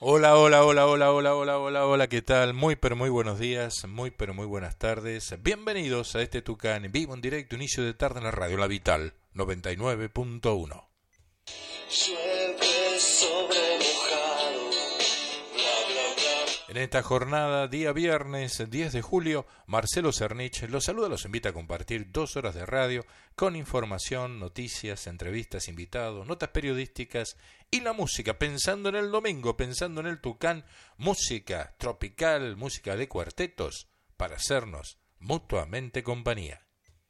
Hola, hola, hola, hola, hola, hola, hola, hola, ¿qué tal? Muy, pero muy buenos días, muy, pero muy buenas tardes. Bienvenidos a este Tucán en vivo, en directo, inicio de tarde en la radio, La Vital 99.1. Llueve sobre mojado, bla, bla, bla. En esta jornada, día viernes 10 de julio, Marcelo Cernich los saluda, los invita a compartir 2 horas de radio con información, noticias, entrevistas, invitados, notas periodísticas y la música, pensando en el domingo, pensando en el Tucán, música tropical, música de cuartetos, para hacernos mutuamente compañía.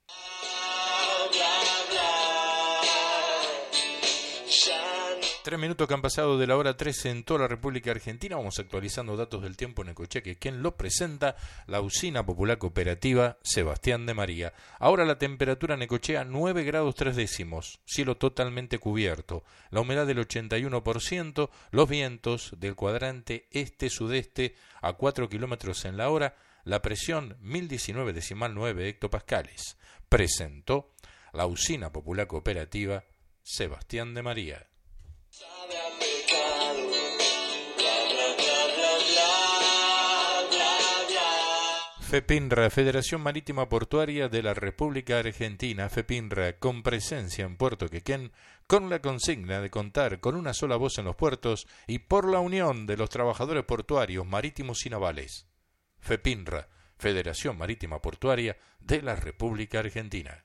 3 minutos que han pasado de la hora 13 en toda la República Argentina. Vamos actualizando datos del tiempo en Necochea, quien lo presenta, la Usina Popular Cooperativa Sebastián de María. Ahora la temperatura en Necochea 9 grados 3 décimos, cielo totalmente cubierto, la humedad del 81%, los vientos del cuadrante este-sudeste a 4 kilómetros en la hora, la presión 1019,9 hectopascales. Presentó la Usina Popular Cooperativa Sebastián de María. Sabe a pecado, bla, bla, bla, bla, bla, bla. FEPINRA, Federación Marítima Portuaria de la República Argentina. FEPINRA, con presencia en Puerto Quequén, con la consigna de contar con una sola voz en los puertos y por la unión de los trabajadores portuarios, marítimos y navales. FEPINRA, Federación Marítima Portuaria de la República Argentina.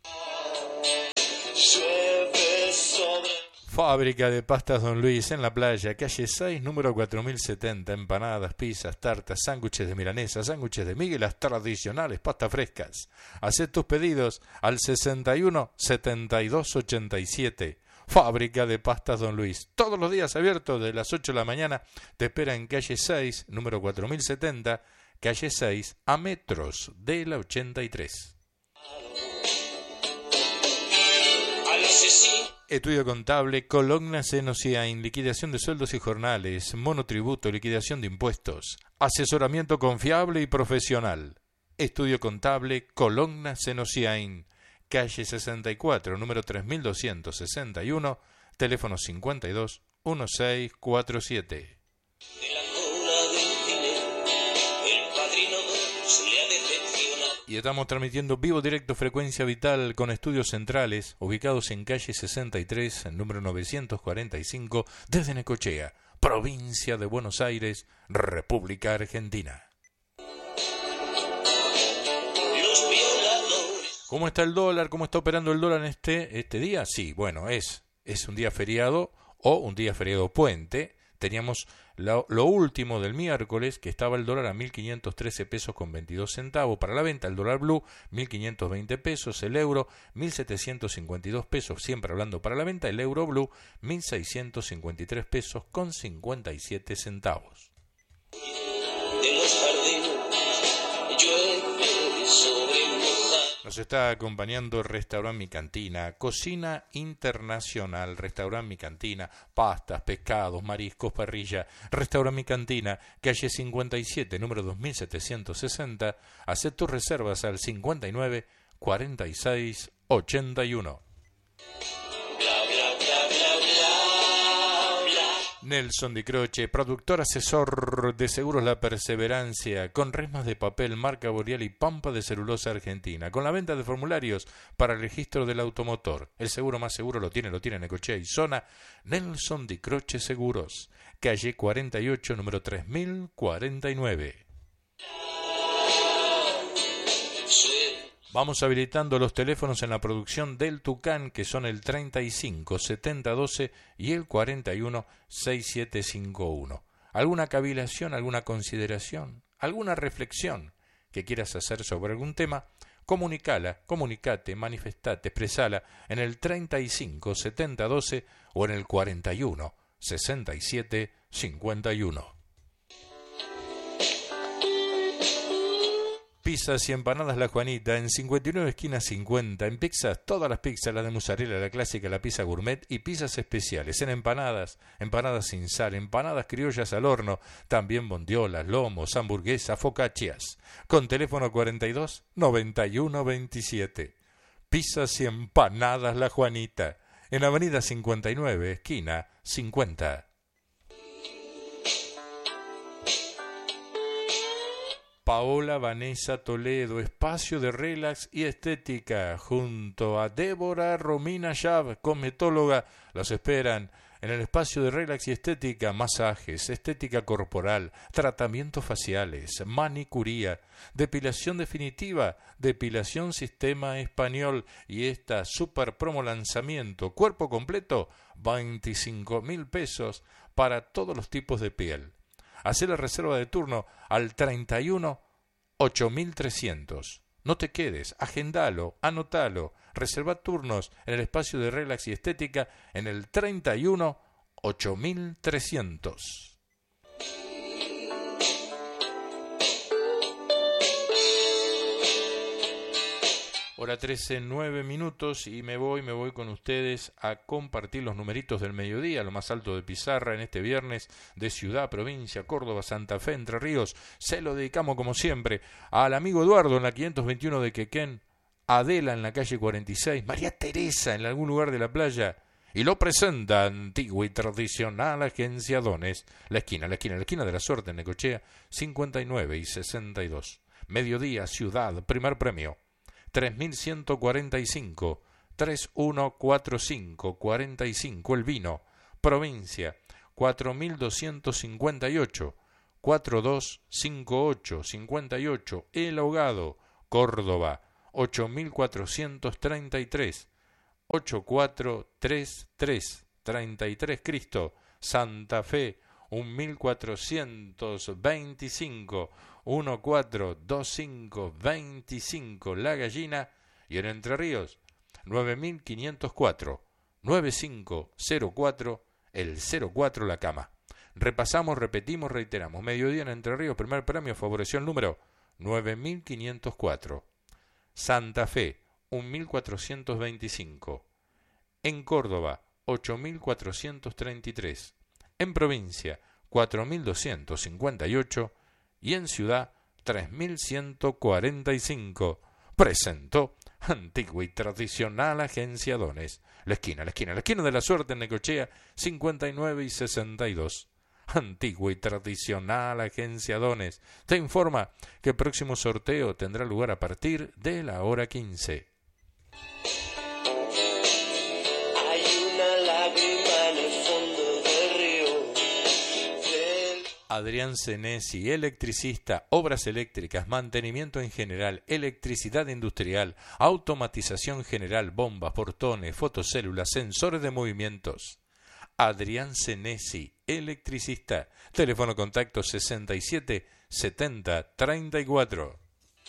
Fábrica de pastas Don Luis en la playa, calle 6, número 4070, empanadas, pizzas, tartas, sándwiches de milanesa, sándwiches de Miguel, las tradicionales pastas frescas. Hacé tus pedidos al 61 72 87. Fábrica de pastas Don Luis, todos los días abiertos de las 8 de la mañana, te espera en calle 6, número 4070, calle 6, a metros de la 83. Estudio contable, Cologna Senociain, liquidación de sueldos y jornales, monotributo, liquidación de impuestos, asesoramiento confiable y profesional. Estudio contable, Cologna Senociain, calle 64, número 3261, teléfono 52 1647. Y estamos transmitiendo vivo directo Frecuencia Vital con estudios centrales ubicados en calle 63, número 945, desde Necochea, provincia de Buenos Aires, República Argentina. ¿Cómo está el dólar? ¿Cómo está operando el dólar en este día? Sí, bueno, es un día feriado o un día feriado puente. Teníamos lo último del miércoles, que estaba el dólar a 1.513 pesos con 22 centavos para la venta, el dólar blue 1.520 pesos, el euro 1.752 pesos, siempre hablando para la venta, el euro blue 1.653 pesos con 57 centavos. Nos está acompañando Restaurant Mi Cantina, cocina internacional, Restaurant Mi Cantina, pastas, pescados, mariscos, parrilla, Restaurant Mi Cantina, calle 57, número 2760, haz tus reservas al 59 46 81. Nelson Di Croce, productor asesor de seguros La Perseverancia, con resmas de papel, marca Boreal y pampa de celulosa argentina, con la venta de formularios para el registro del automotor. El seguro más seguro lo tiene Necochea y zona. Nelson Di Croce Seguros, calle 48, número 3049. Vamos habilitando los teléfonos en la producción del Tucán, que son el 35 70 12 y el 41 6751. ¿Alguna cavilación, alguna consideración, alguna reflexión que quieras hacer sobre algún tema? Comunicate, manifestate, expresala en el 35 70 12 o en el 41 67 51. Pizzas y empanadas La Juanita, en 59 esquina 50, en pizzas, todas las pizzas, las de mozzarella, la clásica, la pizza gourmet y pizzas especiales, en empanadas sin sal, empanadas criollas al horno, también bondiolas, lomos, hamburguesas, focaccias, con teléfono 42 91 27. Pizzas y empanadas La Juanita, en avenida 59, esquina 50. Paola Vanessa Toledo, espacio de relax y estética, junto a Débora Romina Yav, cosmetóloga, los esperan en el espacio de relax y estética, masajes, estética corporal, tratamientos faciales, manicuría, depilación definitiva, depilación sistema español y esta super promo lanzamiento, cuerpo completo, 25.000 pesos para todos los tipos de piel. Hacé la reserva de turno al 31 8300. No te quedes, agendalo, anotalo, reserva turnos en el espacio de relax y estética en el 31 8300. Hora 13, 9 minutos y me voy con ustedes a compartir los numeritos del mediodía, lo más alto de pizarra en este viernes de ciudad, provincia, Córdoba, Santa Fe, Entre Ríos. Se lo dedicamos como siempre al amigo Eduardo en la 521 de Quequén, Adela en la calle 46, María Teresa en algún lugar de la playa. Y lo presenta antigua y tradicional Agencia Dones, la esquina de la suerte en Necochea, 59 y 62. Mediodía, ciudad, primer premio. 3145, 3145, 45 el vino, provincia, 4258, 4258, 58 el ahogado, Córdoba, 8433, 8433, 33 Cristo, Santa Fe, 1425, 142525 La Gallina y en Entre Ríos 9504 9504 el 04 La Cama. Repasamos, repetimos, reiteramos. Mediodía en Entre Ríos, primer premio favoreció el número 9504. Santa Fe 1425. En Córdoba 8433. En provincia 4258 y en ciudad 3145. Presentó antigua y tradicional Agencia Dones, la esquina de la suerte en Necochea, 59 y 62. Antigua y tradicional Agencia Dones te informa que el próximo sorteo tendrá lugar a partir de la hora 15. Adrián Senesi, electricista, obras eléctricas, mantenimiento en general, electricidad industrial, automatización general, bombas, portones, fotocélulas, sensores de movimientos. Adrián Senesi, electricista, teléfono contacto 67 70 34.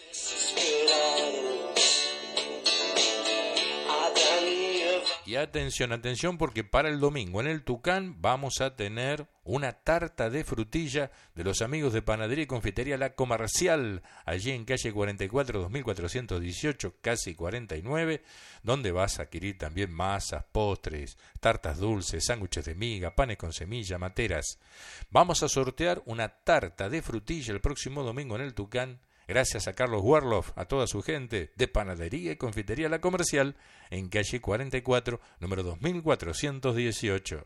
Y atención, porque para el domingo en el Tucán vamos a tener una tarta de frutilla de los amigos de Panadería y Confitería La Comercial, allí en calle 44, 2418, casi 49, donde vas a adquirir también masas, postres, tartas dulces, sándwiches de miga, panes con semilla, materas. Vamos a sortear una tarta de frutilla el próximo domingo en el Tucán, gracias a Carlos Werloff, a toda su gente de Panadería y Confitería La Comercial, en calle 44, número 2418.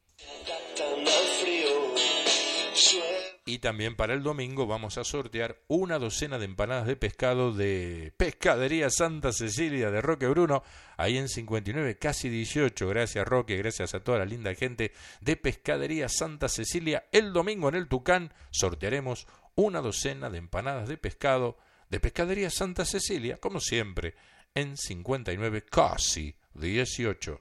Y también para el domingo vamos a sortear una docena de empanadas de pescado de Pescadería Santa Cecilia de Roque Bruno, ahí en 59, casi 18. Gracias Roque, gracias a toda la linda gente de Pescadería Santa Cecilia. El domingo en el Tucán sortearemos una docena de empanadas de pescado de Pescadería Santa Cecilia, como siempre, en 59, casi 18.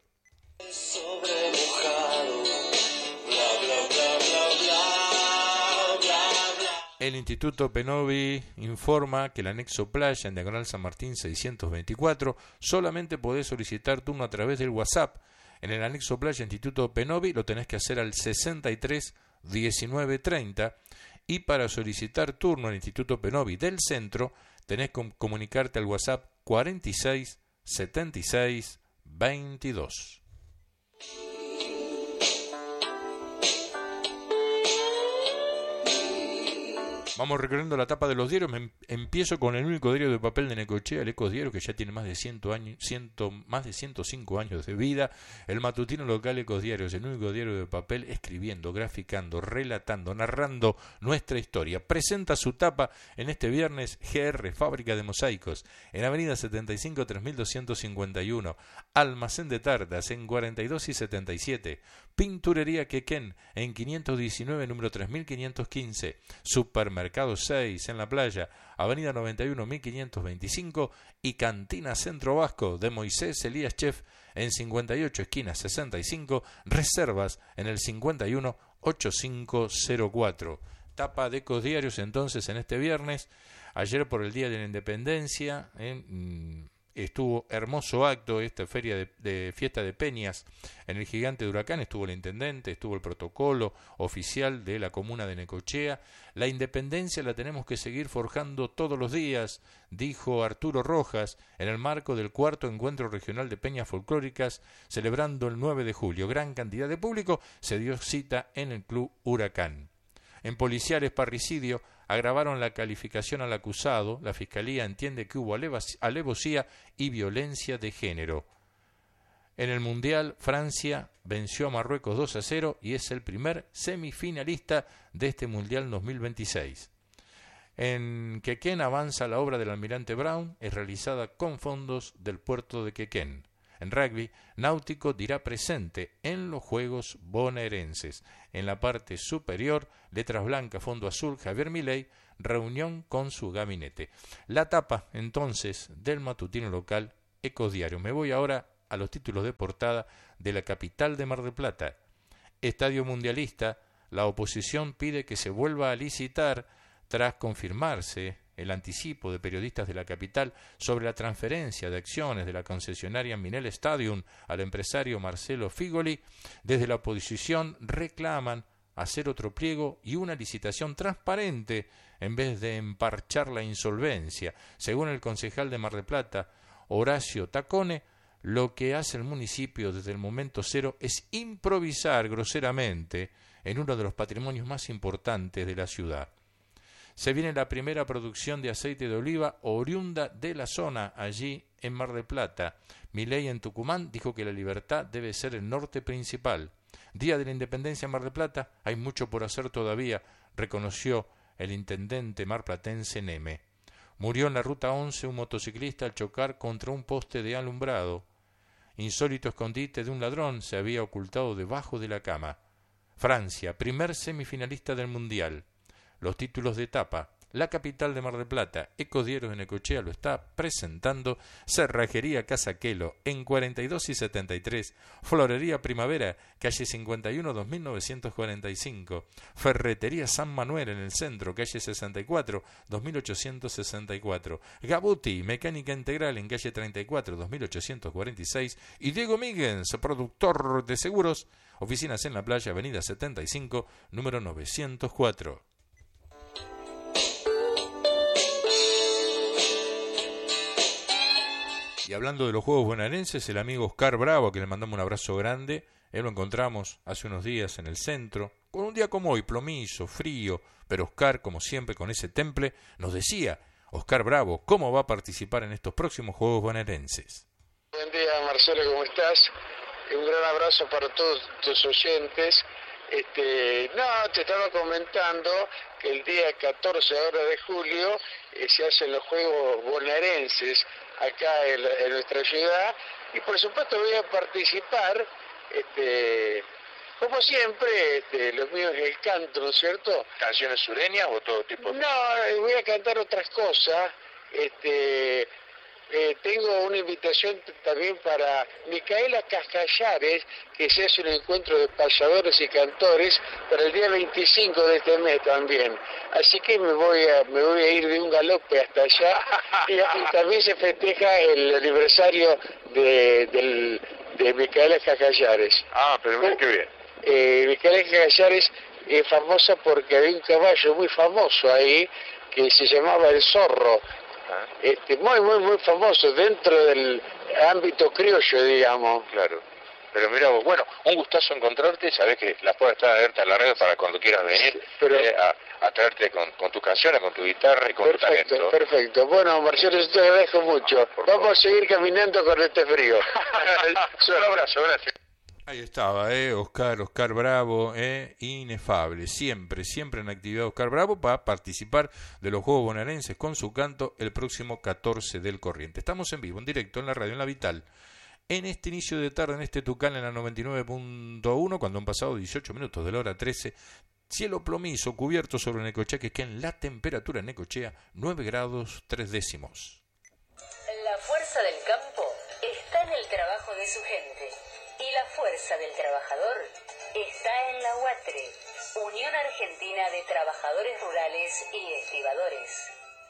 El Instituto Penovi informa que el anexo Playa en Diagonal San Martín 624 solamente podés solicitar turno a través del WhatsApp. En el anexo Playa Instituto Penovi lo tenés que hacer al 63 19 30 y para solicitar turno al Instituto Penovi del centro tenés que comunicarte al WhatsApp 46 76 22. Vamos recorriendo la tapa de los diarios. Empiezo con el único diario de papel de Necochea, el Ecodiario, que ya tiene más de 105 años de vida. El matutino local Ecodiario es el único diario de papel escribiendo, graficando, relatando, narrando nuestra historia. Presenta su tapa en este viernes GR, Fábrica de Mosaicos, en Avenida 75 3251, Almacén de Tartas en 42 y 77, Pinturería Quequén en 519, número 3515, Supermercado 6 en La Playa, Avenida 91 1525 y Cantina Centro Vasco de Moisés Elías Chef en 58 esquina 65, reservas en el 51 8504. Tapa de Ecodiarios entonces en este viernes. Ayer por el Día de la Independencia estuvo hermoso acto, esta feria de fiesta de peñas en el Gigante de Huracán. Estuvo el intendente, estuvo el protocolo oficial de la comuna de Necochea. La independencia la tenemos que seguir forjando todos los días, dijo Arturo Rojas en el marco del 4º encuentro regional de peñas folclóricas, celebrando el 9 de julio. Gran cantidad de público se dio cita en el Club Huracán. En policiales parricidio agravaron la calificación al acusado. La Fiscalía entiende que hubo alevosía y violencia de género. En el Mundial, Francia venció a Marruecos 2-0 y es el primer semifinalista de este Mundial 2026. En Quequén avanza la obra del Almirante Brown, es realizada con fondos del puerto de Quequén. En rugby, Náutico dirá presente en los Juegos Bonaerenses. En la parte superior, letras blancas, fondo azul, Javier Milei, reunión con su gabinete. La tapa, entonces, del matutino local Ecodiario. Me voy ahora a los títulos de portada de la capital de Mar del Plata. Estadio Mundialista, la oposición pide que se vuelva a licitar tras confirmarse el anticipo de periodistas de la capital sobre la transferencia de acciones de la concesionaria Minel Stadium al empresario Marcelo Figoli. Desde la oposición reclaman hacer otro pliego y una licitación transparente en vez de emparchar la insolvencia. Según el concejal de Mar del Plata, Horacio Tacone, lo que hace el municipio desde el momento cero es improvisar groseramente en uno de los patrimonios más importantes de la ciudad. Se viene la primera producción de aceite de oliva oriunda de la zona, allí en Mar del Plata. Milei en Tucumán dijo que la libertad debe ser el norte principal. Día de la Independencia en Mar del Plata, hay mucho por hacer todavía, reconoció el intendente marplatense Neme. Murió en la Ruta 11 un motociclista al chocar contra un poste de alumbrado. Insólito escondite de un ladrón se había ocultado debajo de la cama. Francia, primer semifinalista del Mundial. Los títulos de etapa. La capital de Mar del Plata, Ecodiarios de Necochea lo está presentando. Cerrajería Casaquelo en 42 y 73. Florería Primavera, calle 51 2945. Ferretería San Manuel en el centro, calle 64 2864. Gabuti, mecánica integral en calle 34 2846. Y Diego Míguez, productor de seguros. Oficinas en La Playa, avenida 75, número 904. Y hablando de los Juegos Bonaerenses, el amigo Oscar Bravo, a quien le mandamos un abrazo grande, lo encontramos hace unos días en el centro, con un día como hoy, plomizo, frío, pero Oscar, como siempre, con ese temple, nos decía, Oscar Bravo, ¿cómo va a participar en estos próximos Juegos Bonaerenses? Buen día, Marcelo, ¿cómo estás? Un gran abrazo para todos tus oyentes. Te estaba comentando que el día 14 ahora de julio se hacen los Juegos Bonaerenses acá en nuestra ciudad y por supuesto voy a participar, como siempre, lo mío es el canto, ¿no es cierto? ¿Canciones sureñas o todo tipo? No, voy a cantar otras cosas. Tengo una invitación también para Micaela Cascallares, que se hace un encuentro de payadores y cantores para el día 25 de este mes también. Así que me voy a ir de un galope hasta allá. Y también se festeja el aniversario de Micaela Cascallares. Ah, pero mira qué bien. Micaela Cascallares es famosa porque había un caballo muy famoso ahí que se llamaba el Zorro. Muy famoso dentro del ámbito criollo, digamos. Claro. Pero mira vos, bueno, un gustazo encontrarte, sabés que las puertas están abiertas a la red para cuando quieras venir, pero a traerte con tus canciones, con tu guitarra y con tu talento. Perfecto. Bueno, Marcelo, yo te agradezco mucho. Vamos a seguir caminando con este frío. Un abrazo, gracias. Ahí estaba, Oscar Bravo, inefable, siempre en actividad Oscar Bravo para participar de los Juegos Bonaerenses con su canto el próximo 14 del corriente. Estamos en vivo, en directo, en la radio, en La Vital, en este inicio de tarde, en este Tucán, en la 99.1, cuando han pasado 18 minutos de la hora 13, cielo plomizo, cubierto sobre Necochea, que en la temperatura en Necochea, 9 grados 3 décimos. La fuerza del campo está en el trabajo de su gente. Y la fuerza del trabajador está en la UATRE, Unión Argentina de Trabajadores Rurales y Estibadores.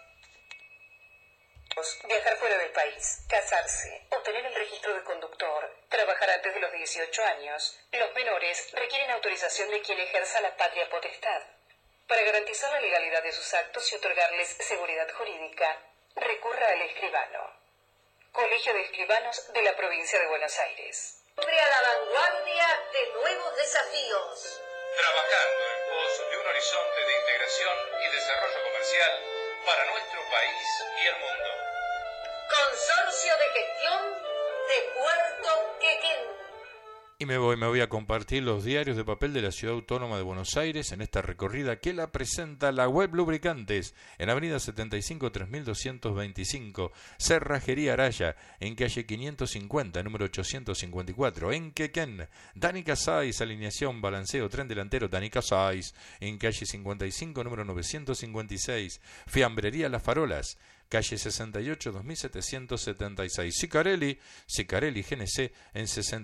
Viajar fuera del país, casarse, obtener el registro de conductor, trabajar antes de los 18 años. Los menores requieren autorización de quien ejerza la patria potestad. Para garantizar la legalidad de sus actos y otorgarles seguridad jurídica, recurra al escribano. Colegio de Escribanos de la Provincia de Buenos Aires. A la vanguardia de nuevos desafíos. Trabajando en pos de un horizonte de integración y desarrollo comercial para nuestro país y el mundo. Consorcio de Gestión de Puerto Quequén. Y me voy a compartir los diarios de papel de la Ciudad Autónoma de Buenos Aires en esta recorrida que la presenta la web Lubricantes en Avenida 75 3225, Cerrajería Araya, en calle 550, número 854, en Quequén. Dani Casais, alineación, balanceo, tren delantero, Dani Casais, en calle 55, número 956, Fiambrería Las Farolas, calle 68, 2776, Sicarelli GNC, en 60